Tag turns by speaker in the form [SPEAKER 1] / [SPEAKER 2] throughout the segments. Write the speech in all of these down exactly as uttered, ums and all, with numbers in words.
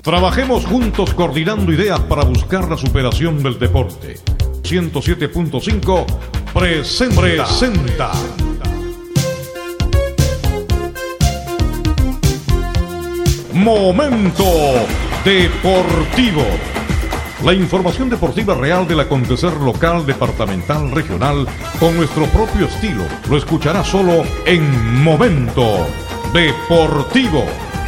[SPEAKER 1] Trabajemos juntos coordinando ideas para buscar la superación del deporte. ciento siete punto cinco presenta. presenta. Momento Deportivo. La información deportiva real del acontecer local, departamental, regional, con nuestro propio estilo. Lo escuchará solo en Momento Deportivo.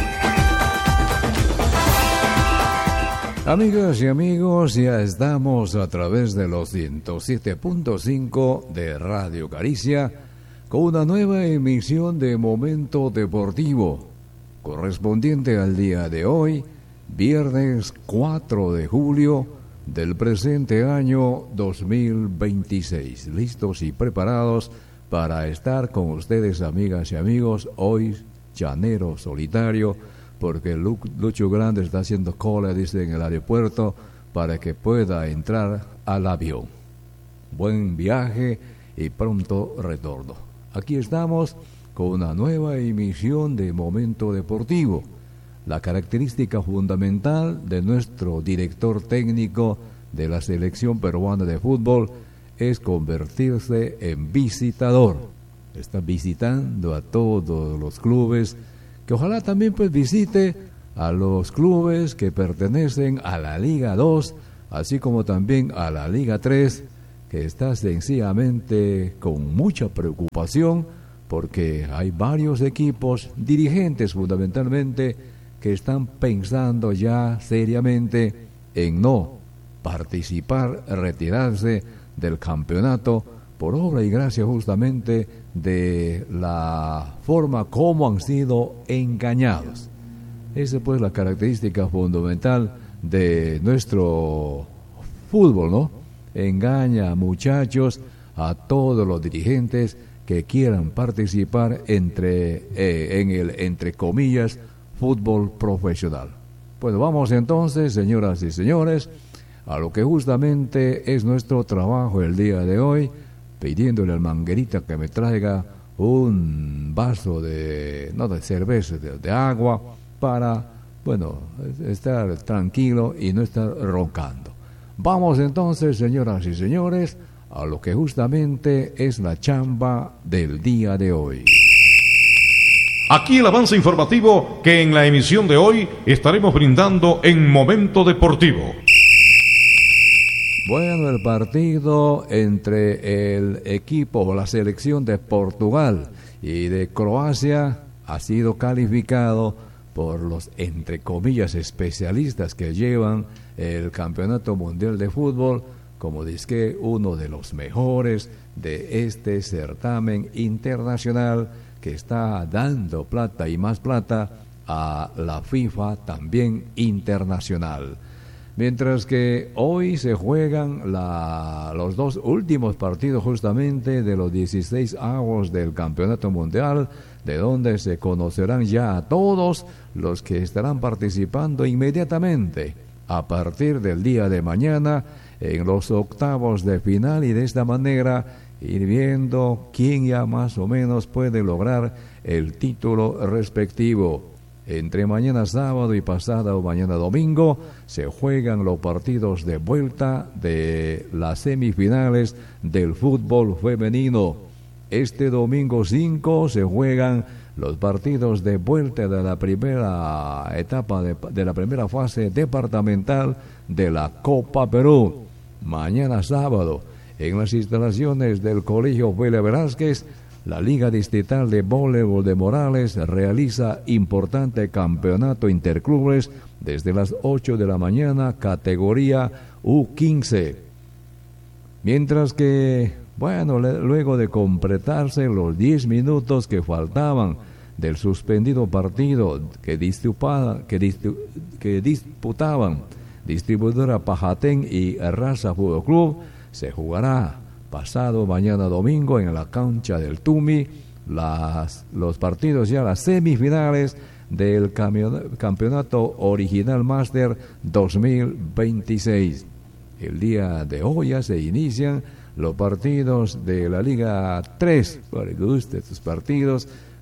[SPEAKER 2] Amigas y amigos, ya estamos a través de los ciento siete punto cinco de Radio Caricia con una nueva emisión de Momento Deportivo, correspondiente al día de hoy, viernes cuatro de julio del presente año dos mil veintiséis. Listos y preparados para estar con ustedes, amigas y amigos, hoy llanero solitario, porque Lucho Grande está haciendo cola, dice, en el aeropuerto para que pueda entrar al avión. Buen viaje y pronto retorno. Aquí estamos con una nueva emisión de Momento Deportivo. La característica fundamental de nuestro director técnico de la selección peruana de fútbol es convertirse en visitador. Está visitando a todos los clubes, que ojalá también pues visite a los clubes que pertenecen a la Liga dos, así como también a la Liga tres, que está sencillamente con mucha preocupación, porque hay varios equipos, dirigentes fundamentalmente, que están pensando ya seriamente en no participar, retirarse del campeonato, por obra y gracia justamente de la forma como han sido engañados. Esa pues la característica fundamental de nuestro fútbol, ¿no? Engaña, muchachos, a todos los dirigentes que quieran participar entre eh, en el, entre comillas, fútbol profesional. Pues vamos entonces, señoras y señores, a lo que justamente es nuestro trabajo el día de hoy, pidiéndole al Manguerita que me traiga un vaso de, no de cerveza, de, de agua, para, bueno, estar tranquilo y no estar roncando. Vamos entonces, señoras y señores, a lo que justamente es la chamba del día de hoy.
[SPEAKER 1] Aquí el avance informativo que en la emisión de hoy estaremos brindando en Momento Deportivo.
[SPEAKER 2] Bueno, el partido entre el equipo o la selección de Portugal y de Croacia ha sido calificado por los, entre comillas, especialistas que llevan el Campeonato Mundial de Fútbol como disque uno de los mejores de este certamen internacional que está dando plata y más plata a la FIFA también internacional. Mientras que hoy se juegan la, los dos últimos partidos justamente de los dieciséis avos del Campeonato Mundial, de donde se conocerán ya a todos los que estarán participando inmediatamente a partir del día de mañana en los octavos de final, y de esta manera ir viendo quién ya más o menos puede lograr el título respectivo. Entre mañana sábado y pasado mañana domingo se juegan los partidos de vuelta de las semifinales del fútbol femenino. Este domingo cinco se juegan los partidos de vuelta de la primera etapa de, de la primera fase departamental de la Copa Perú. Mañana sábado, en las instalaciones del Colegio Félix Velázquez, la Liga Distrital de Voleibol de Morales realiza importante campeonato interclubes desde las ocho de la mañana, categoría U quince. Mientras que, bueno, le, luego de completarse los diez minutos que faltaban del suspendido partido que, disputaba, que, distu, que disputaban Distribuidora Pajatén y Raza Fútbol Club, se jugará pasado mañana domingo en la cancha del Tumi las, los partidos ya las semifinales del campeonato original Master dos mil veintiséis. El día de hoy ya se inician los partidos de la Liga tres, para que guste estos partidos,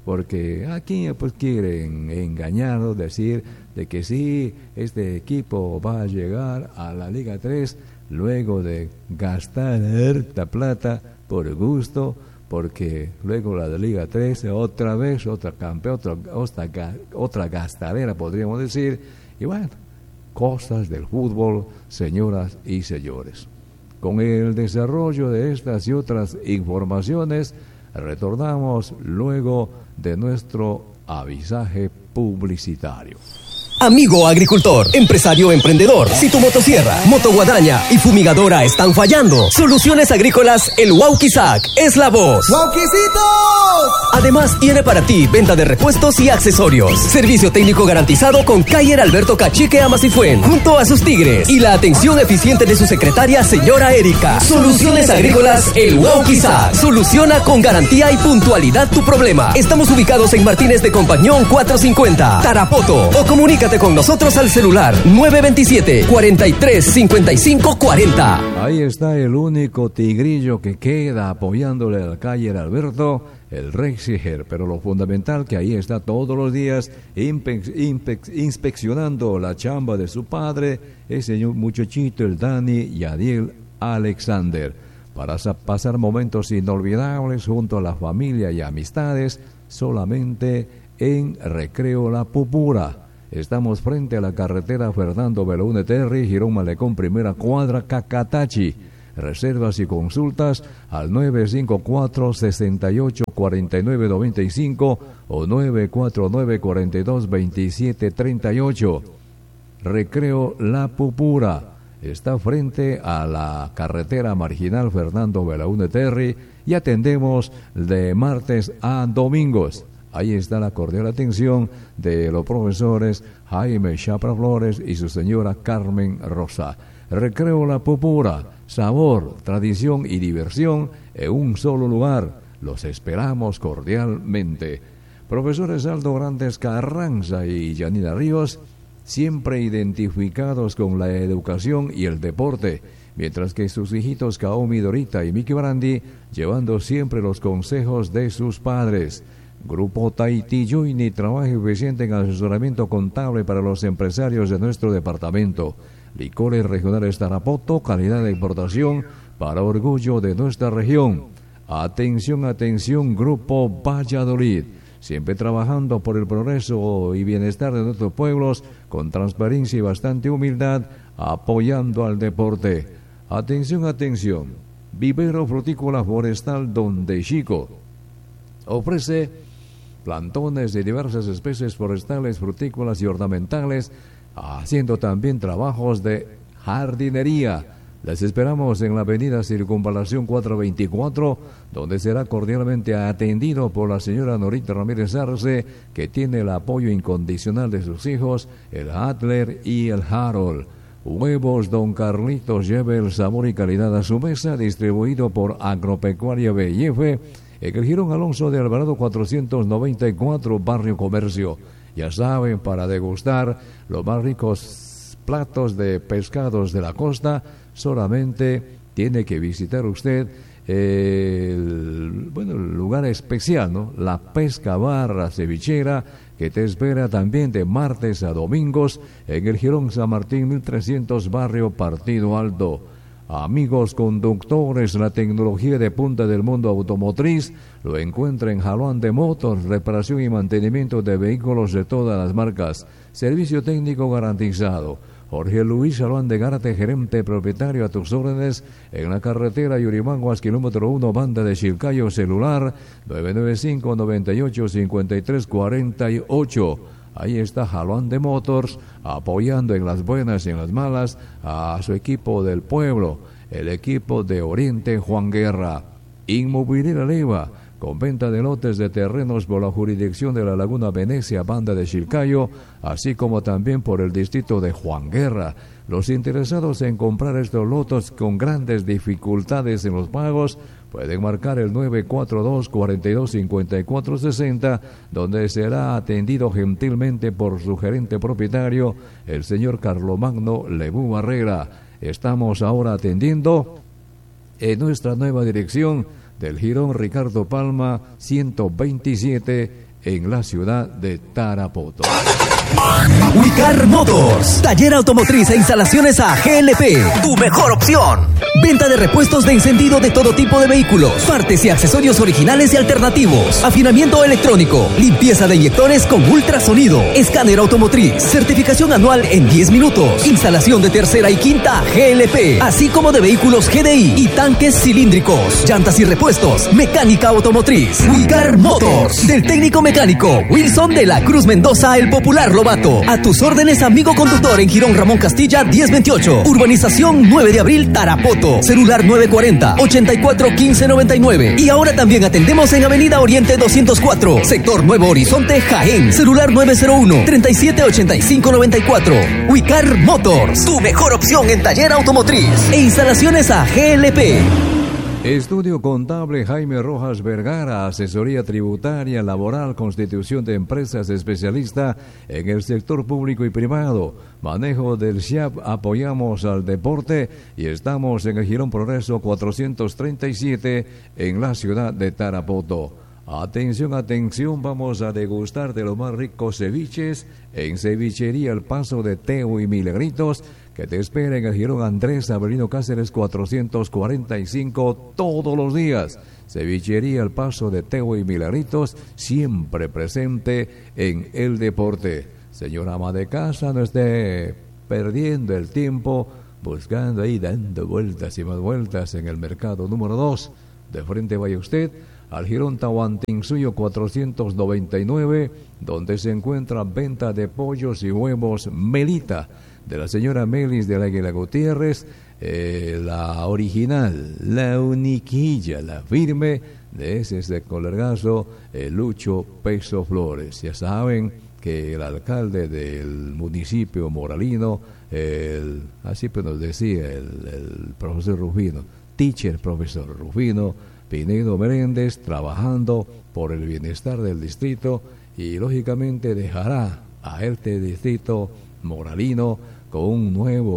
[SPEAKER 2] porque aquí pues quieren engañarnos, decir de que sí, este equipo va a llegar a la Liga tres luego de gastar harta plata por gusto, porque luego la de Liga tres otra vez, otra campeón, otra, otra, otra gastadera podríamos decir, y bueno, cosas del fútbol, señoras y señores. Con el desarrollo de estas y otras informaciones, retornamos luego de nuestro avisaje publicitario.
[SPEAKER 3] Amigo agricultor, empresario emprendedor, si tu motosierra, motoguadaña y fumigadora están fallando, Soluciones Agrícolas El Wauquizac es la voz.
[SPEAKER 4] ¡Wauquicitos!
[SPEAKER 3] Además tiene para ti venta de repuestos y accesorios, servicio técnico garantizado con Cayer Alberto Cachique Amasifuen, junto a sus tigres, y la atención eficiente de su secretaria señora Erika. Soluciones Agrícolas El Wauquizac soluciona con garantía y puntualidad tu problema. Estamos ubicados en Martínez de Compañón cuatrocientos cincuenta, Tarapoto, o comunícate con nosotros al celular nueve dos siete, cuatro tres, cinco cinco cuatro cero.
[SPEAKER 2] Ahí está el único tigrillo que queda apoyándole al Cayer Alberto, el Rexiger, pero lo fundamental que ahí está todos los días impe- impe- inspeccionando la chamba de su padre, ese muchachito, el Dani Yadiel Alexander, para sa- pasar momentos inolvidables junto a la familia y amistades, solamente en Recreo La Pupura. Estamos frente a la carretera Fernando Belaúnde Terry, Girón Malecón, primera cuadra, Cacatachi. Reservas y consultas al nueve cinco cuatro, seis ocho, cuatro nueve nueve cinco o nueve cuatro nueve, cuatro dos, dos siete tres ocho. Recreo La Pupura está frente a la carretera marginal Fernando Belaúnde Terry y atendemos de martes a domingos. Ahí está la cordial atención de los profesores Jaime Chapra Flores y su señora Carmen Rosa. Recreo La Pupura, sabor, tradición y diversión en un solo lugar. Los esperamos cordialmente. Profesores Aldo Grandes Carranza y Yanina Ríos, siempre identificados con la educación y el deporte, mientras que sus hijitos Kaomi Dorita y Miki Brandi, llevando siempre los consejos de sus padres. Grupo Tahití Joini trabaja eficiente en asesoramiento contable para los empresarios de nuestro departamento. Licores Regionales Tarapoto, calidad de importación para orgullo de nuestra región. Atención, atención, Grupo Valladolid. Siempre trabajando por el progreso y bienestar de nuestros pueblos, con transparencia y bastante humildad, apoyando al deporte. Atención, atención. Vivero Frutícola Forestal Donde Chico ofrece plantones de diversas especies forestales, frutícolas y ornamentales, haciendo también trabajos de jardinería. Les esperamos en la avenida Circunvalación cuatrocientos veinticuatro, donde será cordialmente atendido por la señora Norita Ramírez Arce, que tiene el apoyo incondicional de sus hijos, el Adler y el Harold. Huevos Don Carlitos, lleve el sabor y calidad a su mesa, distribuido por Agropecuaria B y F, en el Girón Alonso de Alvarado cuatrocientos noventa y cuatro, Barrio Comercio. Ya saben, para degustar los más ricos platos de pescados de la costa, solamente tiene que visitar usted el, bueno, el lugar especial, ¿no? La Pesca Barra Cevichera, que te espera también de martes a domingos en el Girón San Martín mil trescientos, Barrio Partido Alto. Amigos conductores, la tecnología de punta del mundo automotriz lo encuentra en Jalón de Motors, reparación y mantenimiento de vehículos de todas las marcas, servicio técnico garantizado. Jorge Luis Jalón de Garte, gerente propietario, a tus órdenes en la carretera Yurimanguas, kilómetro uno, banda de Chilcayo, celular nueve nueve cinco, nueve ocho, cinco tres cuatro ocho. Ahí está Jalón de Motors, apoyando en las buenas y en las malas a su equipo del pueblo, el equipo de Oriente Juan Guerra. Inmobiliaria Leva, con venta de lotes de terrenos por la jurisdicción de la Laguna Venecia, banda de Chilcayo, así como también por el distrito de Juan Guerra. Los interesados en comprar estos lotes con grandes dificultades en los pagos pueden marcar el nueve cuatro dos, cuatro dos, cinco cuatro seis cero, donde será atendido gentilmente por su gerente propietario, el señor Carlomagno Lebú Barrera. Estamos ahora atendiendo en nuestra nueva dirección del Girón Ricardo Palma ciento veintisiete, en la ciudad de Tarapoto.
[SPEAKER 3] Wicar Motors, taller automotriz e instalaciones a G L P, tu mejor opción. Venta de repuestos de encendido de todo tipo de vehículos, partes y accesorios originales y alternativos, afinamiento electrónico, limpieza de inyectores con ultrasonido, escáner automotriz, certificación anual en diez minutos, instalación de tercera y quinta G L P, así como de vehículos G D I y tanques cilíndricos, llantas y repuestos, mecánica automotriz. Wicar Motors, del técnico mecánico Wilson de la Cruz Mendoza, el popular Lobato. A tus órdenes, amigo conductor, en Girón Ramón Castilla diez veintiocho, Urbanización nueve de abril, Tarapoto. Celular nueve cuarenta, ochenta y cuatro, quince noventa y nueve. Y ahora también atendemos en Avenida Oriente doscientos cuatro, Sector Nuevo Horizonte, Jaén. Celular nueve cero uno, treinta y siete, ochenta y cinco noventa y cuatro. Wicar Motors, tu mejor opción en taller automotriz e instalaciones a G L P.
[SPEAKER 2] Estudio Contable Jaime Rojas Vergara, asesoría tributaria, laboral, constitución de empresas, especialista en el sector público y privado, manejo del S I A P, apoyamos al deporte y estamos en el Girón Progreso cuatrocientos treinta y siete en la ciudad de Tarapoto. Atención, atención, vamos a degustar de los más ricos ceviches en Cevichería El Paso de Teo y Milagritos, que te espera en el Girón Andrés Avelino Cáceres cuatrocientos cuarenta y cinco todos los días. Cevichería El Paso de Teo y Milagritos, siempre presente en el deporte. Señora ama de casa, no esté perdiendo el tiempo buscando ahí, dando vueltas y más vueltas en el mercado número dos. De frente vaya usted al Girón Tahuantinsuyo cuatrocientos noventa y nueve, donde se encuentra venta de pollos y huevos Melita, de la señora Melis de la Águila Gutiérrez, eh, la original, la uniquilla, la firme, de ese es de Colergazo, el Lucho Peso Flores. Ya saben que el alcalde del municipio moralino, el, así pues nos decía el, el profesor Rufino, teacher profesor Rufino Pinedo Meréndez, trabajando por el bienestar del distrito y lógicamente dejará a este distrito moralino con un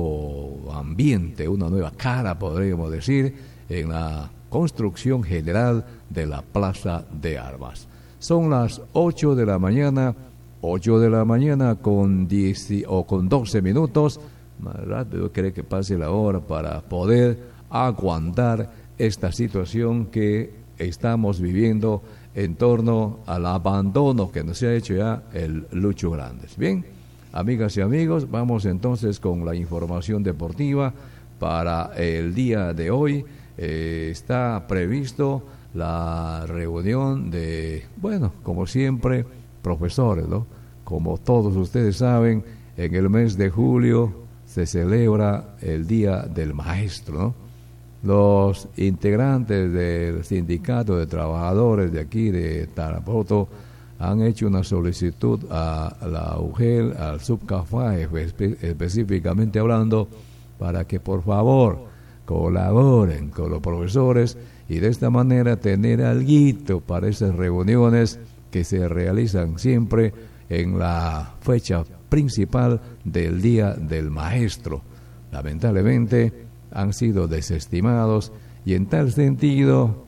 [SPEAKER 2] nuevo ambiente, una nueva cara, podríamos decir, en la construcción general de la Plaza de Armas. Son las ocho de la mañana, ocho de la mañana con diez o con doce minutos, más rápido cree que pase la hora para poder aguantar esta situación que estamos viviendo en torno al abandono que nos ha hecho ya el Lucho Grandes. Bien, amigas y amigos, vamos entonces con la información deportiva para el día de hoy. Eh, está previsto la reunión de, bueno, como siempre, profesores, ¿no? Como todos ustedes saben, en el mes de julio se celebra el Día del Maestro, ¿no? Los integrantes del sindicato de trabajadores de aquí de Tarapoto han hecho una solicitud a la U G E L, al Subcafae espe- específicamente hablando, para que por favor colaboren con los profesores y de esta manera tener alguito para esas reuniones que se realizan siempre en la fecha principal del Día del Maestro. Lamentablemente han sido desestimados y en tal sentido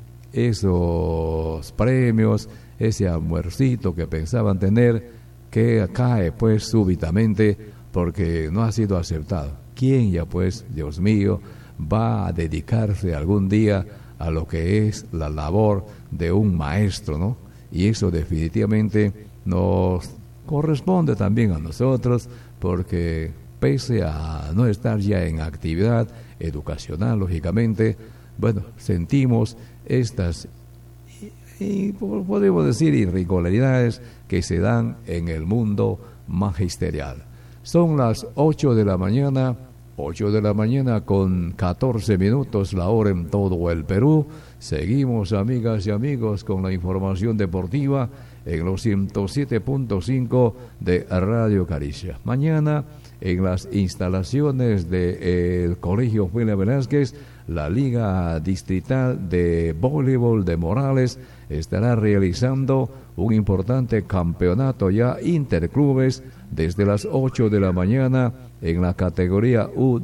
[SPEAKER 2] esos premios, ese almuercito que pensaban tener, que cae pues súbitamente porque no ha sido aceptado. ¿Quién ya pues, Dios mío, va a dedicarse algún día a lo que es la labor de un maestro, ¿no? Y eso definitivamente nos corresponde también a nosotros, porque pese a no estar ya en actividad educacional, lógicamente, bueno, sentimos estas, y, y podemos decir, irregularidades que se dan en el mundo magisterial. Son las ocho de la mañana, ocho de la mañana con catorce minutos, la hora en todo el Perú. Seguimos, amigas y amigos, con la información deportiva en los ciento siete punto cinco de Radio Caricia. Mañana, en las instalaciones del Colegio Ofelia Velázquez, la Liga Distrital de Voleibol de Morales estará realizando un importante campeonato ya interclubes desde las ocho de la mañana en la categoría U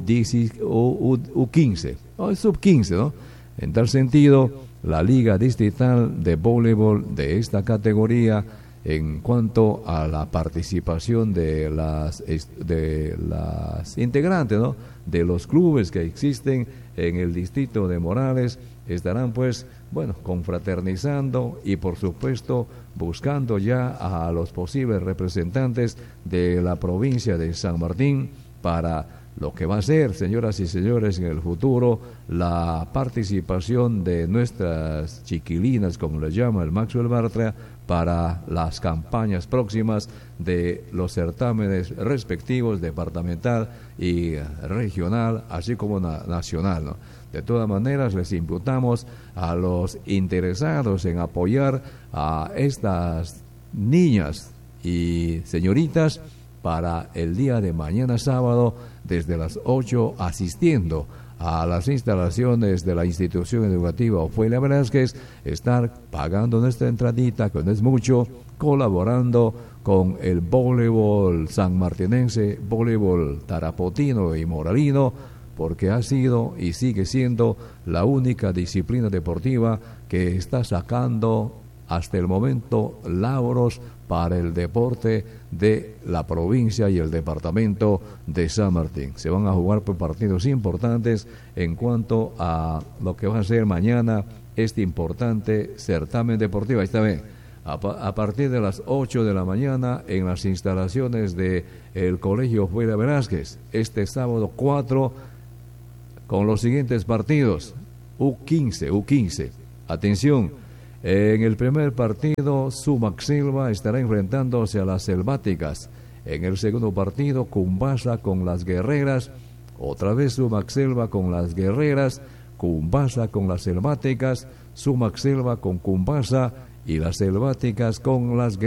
[SPEAKER 2] quince, o sub quince, ¿no? En tal sentido, la Liga Distrital de Voleibol de esta categoría en cuanto a la participación de las de las integrantes, ¿no?, de los clubes que existen en el distrito de Morales. Estarán pues, bueno, confraternizando y por supuesto buscando ya a los posibles representantes de la provincia de San Martín para lo que va a ser, señoras y señores, en el futuro, la participación de nuestras chiquilinas, como le llama el Maxwell Bartra, para las campañas próximas de los certámenes respectivos, departamental y regional, así como na- nacional, ¿no? De todas maneras, les invitamos a los interesados en apoyar a estas niñas y señoritas para el día de mañana sábado, desde las ocho, asistiendo a las instalaciones de la institución educativa Ofelia Velázquez, estar pagando nuestra entradita, que no es mucho, colaborando con el voleibol sanmartinense, voleibol tarapotino y moralino, porque ha sido y sigue siendo la única disciplina deportiva que está sacando hasta el momento lauros para el deporte de la provincia y el departamento de San Martín. Se van a jugar por partidos importantes en cuanto a lo que va a ser mañana este importante certamen deportivo. Ahí está bien, a, a partir de las ocho de la mañana en las instalaciones de el Colegio Ofelia Velázquez, este sábado cuatro, con los siguientes partidos: U quince, U quince. Atención, en el primer partido, Sumac Silva estará enfrentándose a las Selváticas. En el segundo partido, Cumbasa con las Guerreras. Otra vez Sumac Silva con las Guerreras, Cumbasa con las Selváticas, Sumac Silva con Cumbasa y las Selváticas con las Guerreras.